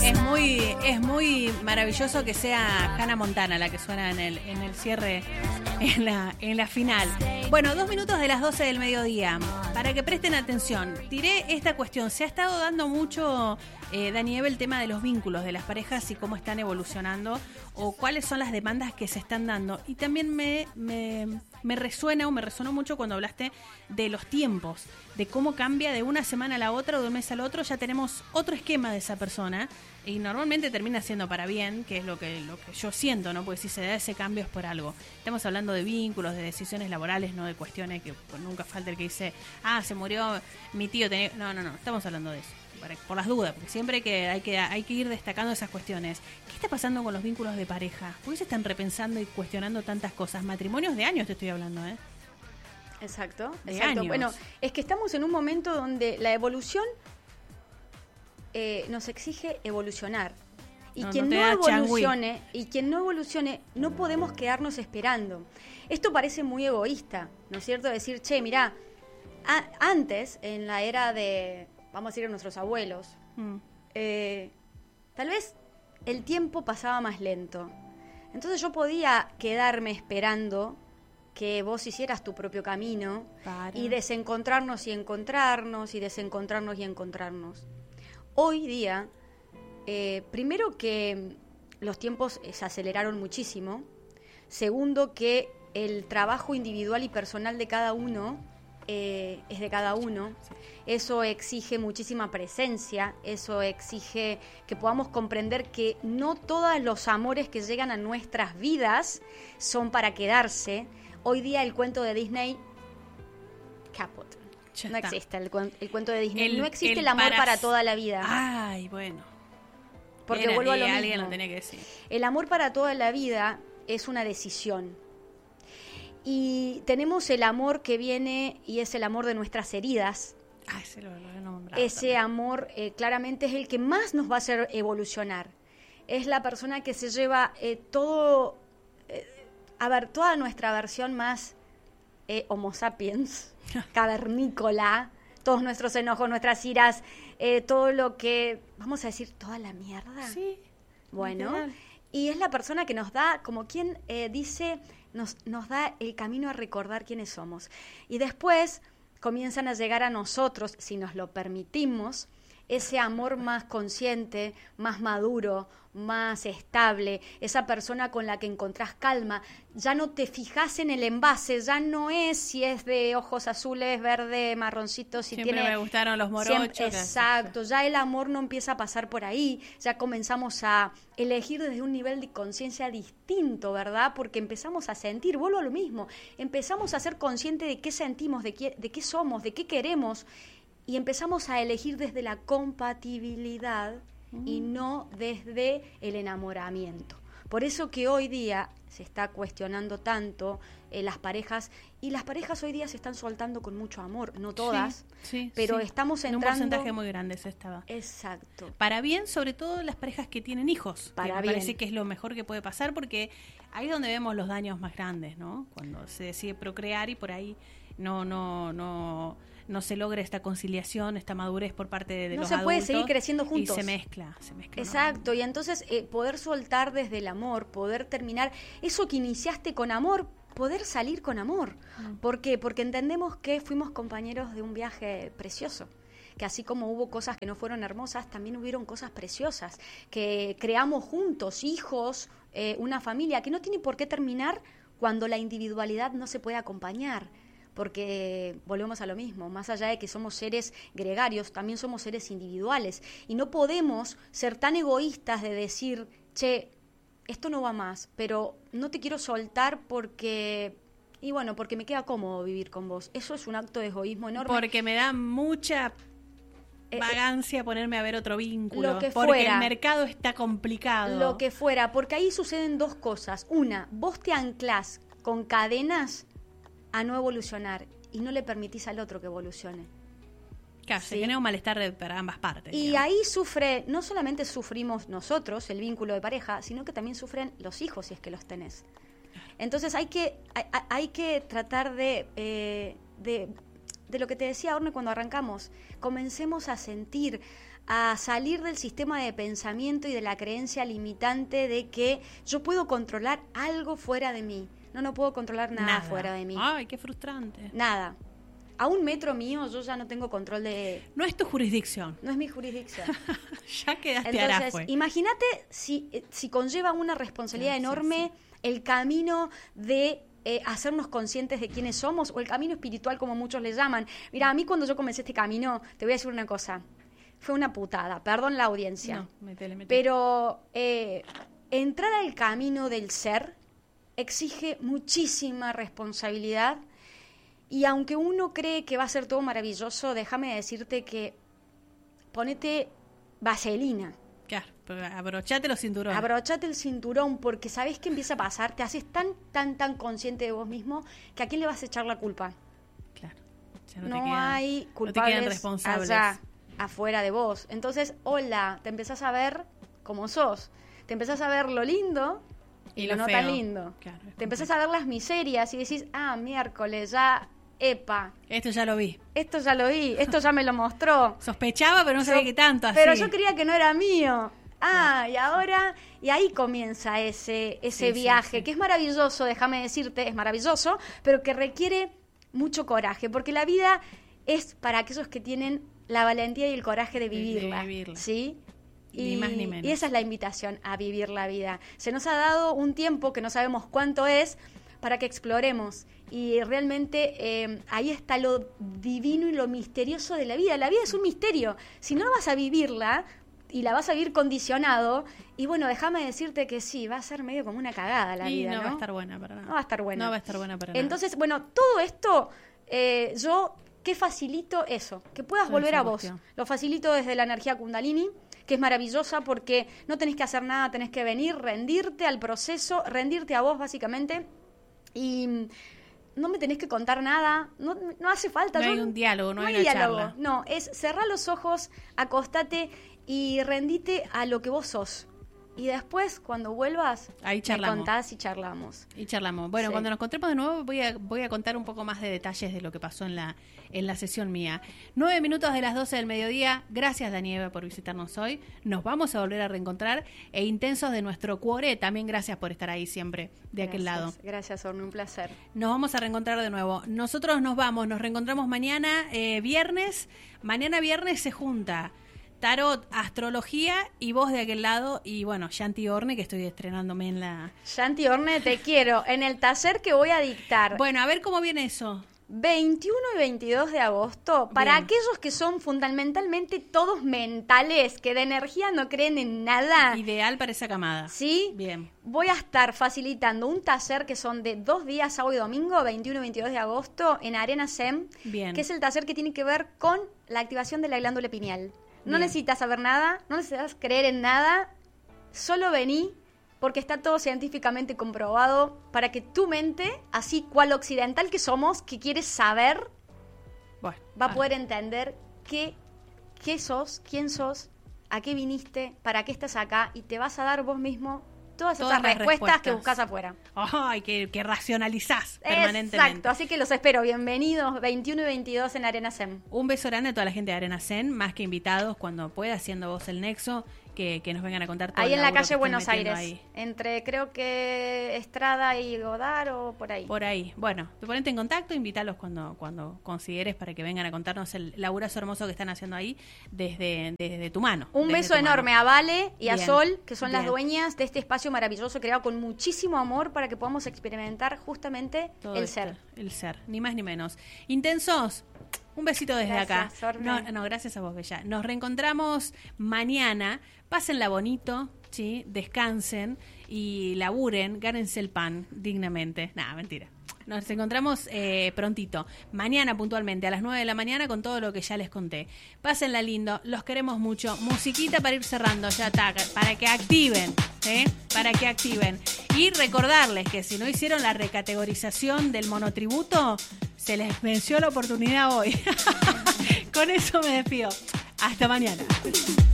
Es muy maravilloso que sea Hannah Montana la que suena en el cierre, en la final. Bueno, 2 minutos de las 12 del mediodía. Para que presten atención, tiré esta cuestión. Se ha estado dando mucho, Daniel, el tema de los vínculos de las parejas y cómo están evolucionando o cuáles son las demandas que se están dando. Y también me resuena o me resonó mucho cuando hablaste de los tiempos, de cómo cambia de una semana a la otra o de un mes al otro. Ya tenemos otro esquema de esa persona y normalmente termina siendo para bien, que es lo que yo siento, ¿no? Porque si se da ese cambio es por algo. Estamos hablando de vínculos, de decisiones laborales, no de cuestiones que pues, nunca falta el que dice, se murió mi tío. No, estamos hablando de eso. Por las dudas, porque siempre hay que ir destacando esas cuestiones. ¿Qué está pasando con los vínculos de pareja? ¿Por qué se están repensando y cuestionando tantas cosas? Matrimonios de años te estoy hablando, ¿eh? Exacto. Años. Bueno, es que estamos en un momento donde la evolución nos exige evolucionar. Y quien no evolucione, no podemos quedarnos esperando. Esto parece muy egoísta, ¿no es cierto? Decir, che, mirá, antes, en la era de, vamos a decir, nuestros abuelos, tal vez el tiempo pasaba más lento. Entonces yo podía quedarme esperando que vos hicieras tu propio camino y desencontrarnos y encontrarnos y desencontrarnos y encontrarnos. Hoy día, primero que los tiempos se aceleraron muchísimo. Segundo que el trabajo individual y personal de cada uno es de cada uno. Eso exige muchísima presencia, eso exige que podamos comprender que no todos los amores que llegan a nuestras vidas son para quedarse. Hoy día el cuento de Disney, caput. No existe el cuento de Disney. No existe el amor para toda la vida. Ay, bueno. Porque vuelvo a lo mismo. Alguien lo tenía que decir. El amor para toda la vida es una decisión. Y tenemos el amor que viene y es el amor de nuestras heridas. Ese lo he nombrado. Ese amor claramente es el que más nos va a hacer evolucionar. Es la persona que se lleva toda nuestra versión más Homo sapiens, cavernícola, todos nuestros enojos, nuestras iras, todo lo que, vamos a decir, toda la mierda. Sí. Bueno, literal. Y es la persona que nos da, como quien dice, nos da el camino a recordar quiénes somos. Y después comienzan a llegar a nosotros, si nos lo permitimos, ese amor más consciente, más maduro, más estable, esa persona con la que encontrás calma. Ya no te fijas en el envase, ya no es si es de ojos azules, verde, marroncito, si siempre tiene... me gustaron los morochos. Exacto, ya el amor no empieza a pasar por ahí, ya comenzamos a elegir desde un nivel de conciencia distinto, ¿verdad? Porque empezamos a sentir, vuelvo a lo mismo, empezamos a ser conscientes de qué sentimos, de qué somos, de qué queremos, y empezamos a elegir desde la compatibilidad y no desde el enamoramiento. Por eso que hoy día se está cuestionando tanto las parejas, y las parejas hoy día se están soltando con mucho amor, no todas, pero estamos entrando... En un porcentaje muy grande se estaba. Exacto. Para bien, sobre todo las parejas que tienen hijos. Para me bien. parece que es lo mejor que puede pasar, porque ahí es donde vemos los daños más grandes, ¿no? Cuando se decide procrear y por ahí no se logra esta conciliación, esta madurez por parte de los adultos. No se puede seguir creciendo juntos. Y se mezcla. Exacto, y entonces poder soltar desde el amor, poder terminar eso que iniciaste con amor, poder salir con amor. ¿Por qué? Porque entendemos que fuimos compañeros de un viaje precioso, que así como hubo cosas que no fueron hermosas, también hubieron cosas preciosas, que creamos juntos hijos, una familia, que no tiene por qué terminar cuando la individualidad no se puede acompañar. Porque volvemos a lo mismo, más allá de que somos seres gregarios, también somos seres individuales. Y no podemos ser tan egoístas de decir, che, esto no va más, pero no te quiero soltar porque me queda cómodo vivir con vos. Eso es un acto de egoísmo enorme. Porque me da mucha vagancia ponerme a ver otro vínculo. Lo que porque fuera, el mercado está complicado. Lo que fuera, porque ahí suceden dos cosas. Una, vos te anclás con cadenas a no evolucionar y no le permitís al otro que evolucione. Claro, se genera un malestar para ambas partes. Y digamos. Ahí no solamente sufrimos nosotros el vínculo de pareja, sino que también sufren los hijos si es que los tenés. Entonces hay que tratar de lo que te decía Orne cuando arrancamos. Comencemos a sentir, a salir del sistema de pensamiento y de la creencia limitante de que yo puedo controlar algo fuera de mí. No puedo controlar nada fuera de mí. Ay, qué frustrante. Nada. A 1 metro mío yo ya no tengo control de... No es tu jurisdicción. No es mi jurisdicción. Ya quedaste Entonces, arafue. imagínate si conlleva una responsabilidad enorme el camino de hacernos conscientes de quiénes somos, o el camino espiritual, como muchos le llaman. Mira, a mí cuando yo comencé este camino, te voy a decir una cosa, fue una putada, perdón la audiencia. No, métele. Pero entrar al camino del ser exige muchísima responsabilidad. Y aunque uno cree que va a ser todo maravilloso, déjame decirte que ponete vaselina. Claro, abrochate los cinturones. Abrochate el cinturón, porque ¿sabés qué empieza a pasar? Te haces tan consciente de vos mismo que ¿a quién le vas a echar la culpa? Claro. Ya no hay culpables responsables allá, afuera de vos. Entonces, te empezás a ver como sos. Te empezás a ver lo lindo y lo no tan lindo. Claro, te empezás a ver las miserias y decís, miércoles, ya... Epa. Esto ya lo vi. Esto ya me lo mostró. Sospechaba, pero no sabía qué tanto así. Pero yo creía que no era mío. Y ahora, y ahí comienza ese viaje, que es maravilloso, déjame decirte, es maravilloso, pero que requiere mucho coraje, porque la vida es para aquellos que tienen la valentía y el coraje de vivirla. ¿Sí? Ni más ni menos. Y esa es la invitación a vivir la vida. Se nos ha dado un tiempo que no sabemos cuánto es, para que exploremos. Y realmente ahí está lo divino y lo misterioso de la vida. La vida es un misterio. Si no vas a vivirla y la vas a vivir condicionado, y bueno, déjame decirte que sí, va a ser medio como una cagada la vida, ¿no? No va a estar buena para nada. No va a estar buena. No va a estar buena para nada. Entonces, bueno, todo esto, ¿qué facilito eso? Que puedas volver a vos. Lo facilito desde la energía Kundalini, que es maravillosa porque no tenés que hacer nada, tenés que venir, rendirte al proceso, rendirte a vos básicamente. Y no me tenés que contar nada, no hace falta. No hay un diálogo, no hay una charla. No, es cerrar los ojos, acostate y rendite a lo que vos sos. Y después, cuando vuelvas, ahí me contás y charlamos. Bueno, cuando nos encontremos de nuevo voy a contar un poco más de detalles de lo que pasó en la sesión mía. 9 minutos de las 12 del mediodía. Gracias, Daniela, por visitarnos hoy. Nos vamos a volver a reencontrar. E intensos de nuestro cuore, también gracias por estar ahí siempre, aquel lado. Gracias, Orne, un placer. Nos vamos a reencontrar de nuevo. Nosotros nos reencontramos mañana, viernes. Mañana viernes se junta tarot, astrología y vos de aquel lado. Y bueno, Yanti Orne, que estoy estrenándome en la... Yanti Orne, te quiero. En el taller que voy a dictar. Bueno, a ver cómo viene eso. 21 y 22 de agosto, para aquellos que son fundamentalmente todos mentales, que de energía no creen en nada. Ideal para esa camada. ¿Sí? Bien. Voy a estar facilitando un taller que son de 2 días, sábado y domingo, 21 y 22 de agosto, en Arena SEM. Bien. Que es el taller que tiene que ver con la activación de la glándula pineal. No necesitas saber nada, no necesitas creer en nada, solo vení, porque está todo científicamente comprobado, para que tu mente, así cual occidental que somos, que quieres saber, va a poder entender qué sos, quién sos, a qué viniste, para qué estás acá, y te vas a dar vos mismo todas esas respuestas que buscas afuera. ¡Ay, que racionalizás permanentemente! Exacto, así que los espero. Bienvenidos, 21 y 22 en Arena Zen. Un beso grande a toda la gente de Arena Zen, más que invitados cuando pueda, haciendo vos el nexo, que nos vengan a contar todo. Ahí en la calle Buenos Aires, entre creo que Estrada y Godard o por ahí. Por ahí. Bueno, te ponete en contacto, invítalos cuando consideres para que vengan a contarnos el laburazo hermoso que están haciendo ahí desde tu mano. Un beso enorme a Vale y a Sol, que son las dueñas de este espacio maravilloso creado con muchísimo amor para que podamos experimentar justamente todo el ser. El ser, ni más ni menos. Intensos. Un besito desde acá. No, gracias a vos, Bella. Nos reencontramos mañana. Pásenla bonito, ¿sí? Descansen y laburen, gánense el pan dignamente. Nada, mentira. Nos encontramos prontito. Mañana puntualmente, a las 9 de la mañana, con todo lo que ya les conté. Pásenla lindo, los queremos mucho. Musiquita para ir cerrando, ya está, para que activen, para que activen. Y recordarles que si no hicieron la recategorización del monotributo, se les venció la oportunidad hoy. Con eso me despido. Hasta mañana.